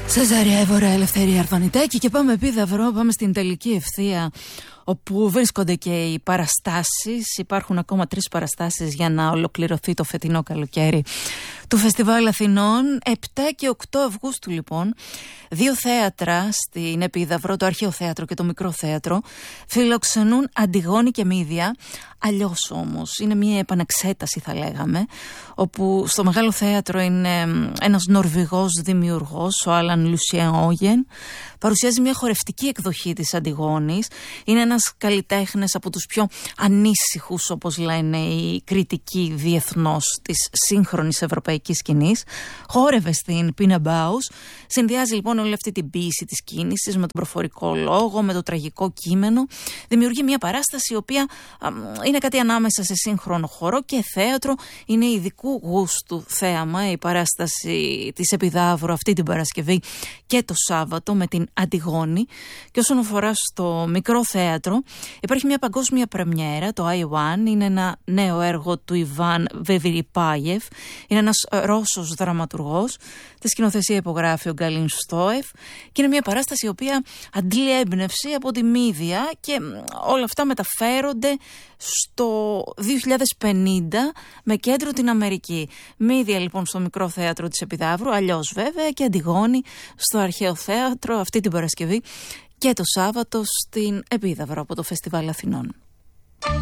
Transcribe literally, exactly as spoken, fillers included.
Σεζαρία Εύωρα, Ελευθερία Αρβανιτάκη, και πάμε Επίδαυρο, πάμε στην τελική ευθεία, όπου βρίσκονται και οι παραστάσεις. Υπάρχουν ακόμα τρεις παραστάσεις για να ολοκληρωθεί το φετινό καλοκαίρι του Φεστιβάλ Αθηνών. επτά και οκτώ Αυγούστου λοιπόν, δύο θέατρα στην Επίδαυρο, το Αρχαίο Θέατρο και το Μικρό Θέατρο, φιλοξενούν Αντιγόνη και Μύδια. Αλλιώς όμως, είναι μια επανεξέταση θα λέγαμε, όπου στο Μεγάλο Θέατρο είναι ένας Νορβηγός δημιουργός, ο Άλαν Λουσιέν Όγεν, παρουσιάζει μια χορευτική εκδοχή της Αντιγόνης. Είναι ένας καλλιτέχνης από τους πιο ανήσυχους, όπως λένε οι κριτικοί διεθνώς, της σύγχρονης ευρωπαϊκής σκηνής. Χόρευε στην Πίνα Μπάους. Συνδυάζει λοιπόν όλη αυτή την ποίηση της κίνησης με τον προφορικό λόγο, με το τραγικό κείμενο. Δημιουργεί μια παράσταση η οποία α, είναι κάτι ανάμεσα σε σύγχρονο χορό και θέατρο. Είναι ειδικού γούστου θέαμα η παράσταση της Επιδαύρου αυτή την Παρασκευή και το Σάββατο με την Αντιγόνη. Και όσον αφορά στο Μικρό Θέατρο, υπάρχει μια παγκόσμια πρεμιέρα, το άι ουάν. Είναι ένα νέο έργο του Ιβάν Βεβιριπάγεφ. Είναι ένας Ρώσος δραματουργός. Τη σκηνοθεσία υπογράφει ο Γκαλίν Στόεφ. Και είναι μια παράσταση η οποία αντλεί έμπνευση από τη Μύδια και όλα αυτά μεταφέρονται στο δύο χιλιάδες πενήντα με κέντρο την Αμερική. Μύδια λοιπόν στο Μικρό Θέατρο της Επιδαύρου, αλλιώς βέβαια, και Αντιγόνη στο Αρχαίο Θέατρο αυτή την Παρασκευή και το Σάββατο στην Επίδαυρο από το Φεστιβάλ Αθηνών.